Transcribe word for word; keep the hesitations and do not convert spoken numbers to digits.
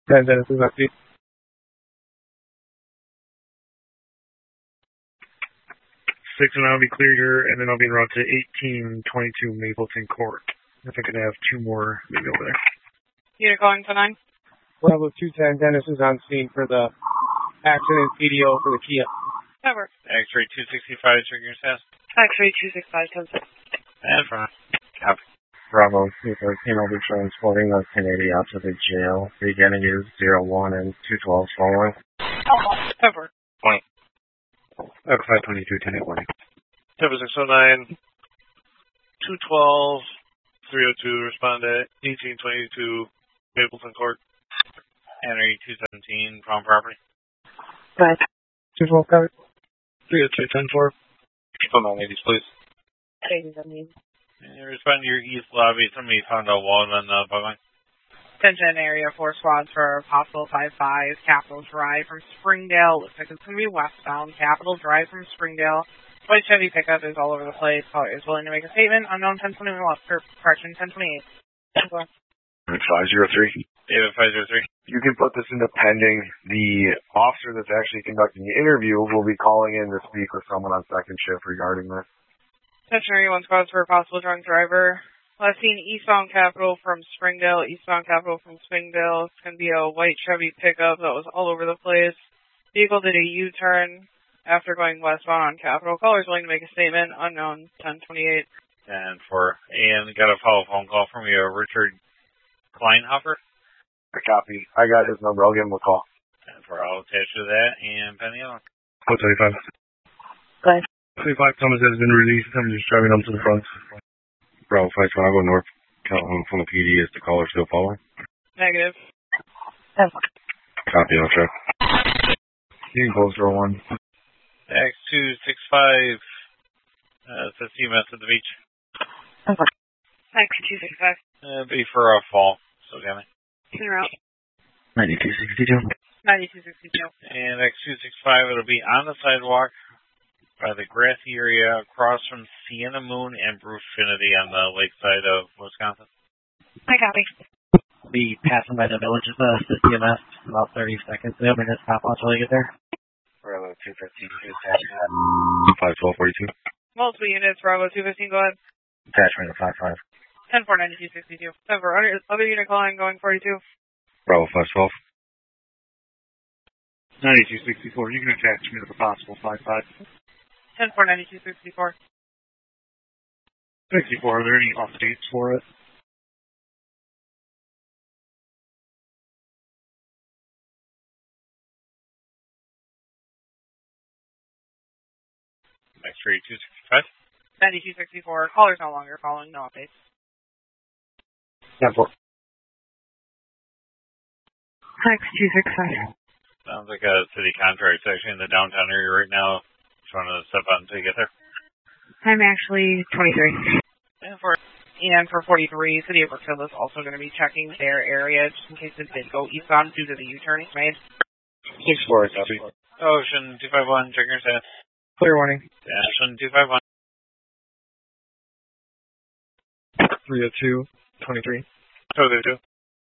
ten Genesis on scene. Six and I'll be cleared here, and then I'll be en route to eighteen twenty-two Mapleton Court. If I could have two more, maybe over there. Unit calling to nine. Bravo two ten Genesis on scene for the accident P D O for the Kia. That works. X-ray two sixty-five, check your test. X-ray two sixty-five, ten six. And front. Copy. Bravo two thirteen will be transporting the ten eighty out to the jail. Beginning is zero one and two twelve following. That works. Point. F five twenty-two, ten eight warning. Seven six oh nine, two twelve, three oh two, respond at eighteen twenty-two Mapleton Court. Henry two seventeen, prom property. Right. two twelve covered. three oh two, ten four. Come on, ladies, please. Ladies, I mean. And respond to your east lobby. Somebody found a wall on the bug line. Attention area four squads for possible five five, Capitol Drive from Springdale. Looks like it's going to be westbound. Capitol Drive from Springdale. White Chevy pickup is all over the place. Caller is willing to make a statement. Unknown ten twenty-one left. Correction, ten twenty-eight. five zero three. David five zero three. You can put this into pending. The officer that's actually conducting the interview will be calling in to speak with someone on second shift regarding this. Attention area one squads for a possible drunk driver. Last seen eastbound Capitol from Springdale, eastbound Capitol from Springdale. It's going to be a white Chevy pickup that was all over the place. Vehicle did a U-turn after going westbound on Capitol. Caller's willing to make a statement. Unknown, ten twenty-eight. And for, and got a follow phone call from you, Richard Kleinhofer. A copy. I got his number. I'll give him a call. And for all attached to that, and Penny on. Code thirty-five. Go ahead. thirty-five, Thomas has been released. I'm just driving up to the front. Bravo five five, go north. Calhoun from the P D. Is the caller still following? Negative. Copy, I'll check. You can close door one. X two six five, uh, it's a C M S at the beach. X two six five. Uh, be for a fall, so can I? In route. ninety-two sixty-two. ninety-two sixty-two. And X two six five, it'll be on the sidewalk by the grassy area across from Sienna Moon and Brucefinity on the lake side of Wisconsin. I copy. Be passing by the village of the C M S about thirty seconds. They'll bring us stop watch while you get there. Bravo two fifteen, attachment five twelve forty-two. Multiple units, Bravo two fifteen, go ahead. Attachment of five five. ten four ninety-two sixty-two. Over, other, other unit calling, going forty-two. Bravo five twelve. ninety-two sixty-four, you can attach me to the possible five five. ten four ninety-two sixty-four. sixty-four, are there any off dates for it? X-ray two sixty-five. ninety-two sixty-four. Caller's no longer calling, no updates. ten four. X two six five. Sounds like a city contract section in the downtown area right now. Trying to step out until you get there. I'm actually twenty-three. And for and for forty-three, City of Brookfield is also going to be checking their area just in case it did go eastbound due to the U-turn it's made. six four, copy. Ocean two five one, check your set. Clear warning. Ocean two five one. three oh two, twenty-three. Oh, there too.